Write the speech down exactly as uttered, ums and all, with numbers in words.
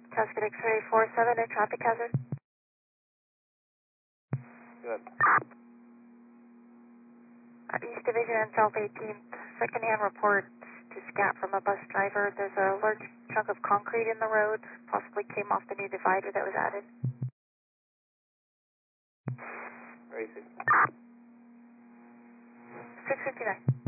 Cascade X-ray four seven, a traffic hazard. Good. Uh, East Division and South eighteenth, second-hand report to SCAT from a bus driver. There's a large chunk of concrete in the road, possibly came off the new divider that was added. Racy. six fifty-nine.